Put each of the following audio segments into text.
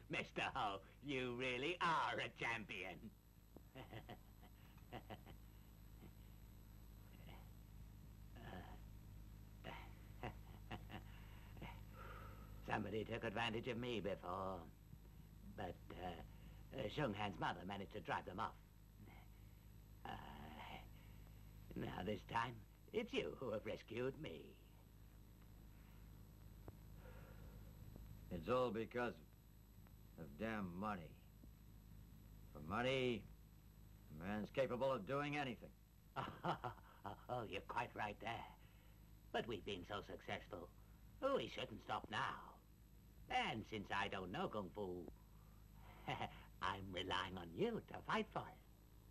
Mr. Ho, you really are a champion. Somebody took advantage of me before, but Shung Han's mother managed to drive them off. Now this time, it's you who have rescued me. It's all because of damn money. For money, a man's capable of doing anything. Oh, you're quite right there. But we've been so successful, we shouldn't stop now. And since I don't know Kung Fu, I'm relying on you to fight for it.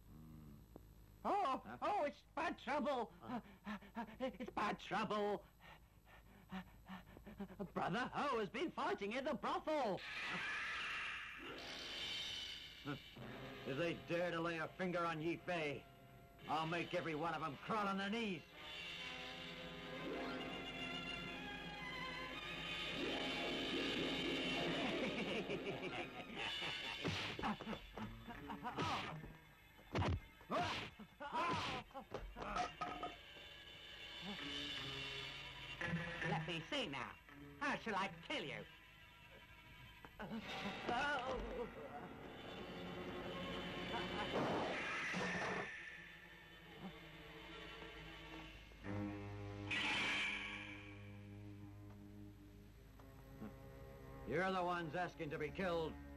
Oh, it's bad trouble. It's bad trouble. Brother Ho has been fighting in the brothel. If they dare to lay a finger on Yi Fei, I'll make every one of them crawl on their knees. Let me see now. How shall I kill you? You're the ones asking to be killed.